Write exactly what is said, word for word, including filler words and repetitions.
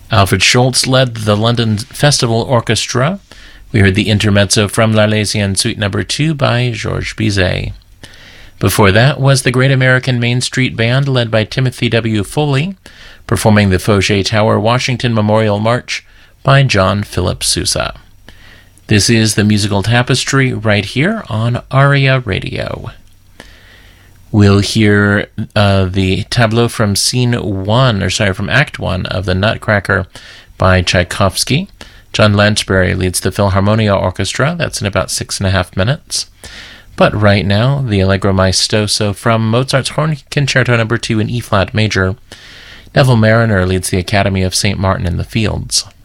Alfred Schultz led the London Festival Orchestra. We heard the intermezzo from L'Arlésienne Suite Number two by Georges Bizet. Before that was the Great American Main Street Band led by Timothy W. Foley, performing the Fauché Tower Washington Memorial March by John Philip Sousa. This is the Musical Tapestry right here on ARIA Radio. We'll hear uh, the tableau from scene one, or sorry, from act one of the Nutcracker by Tchaikovsky. John Lansbury leads the Philharmonia Orchestra. That's in about six and a half minutes. But right now, the Allegro Maestoso from Mozart's Horn Concerto Number two in E-flat major. Neville Marriner leads the Academy of Saint Martin in the Fields.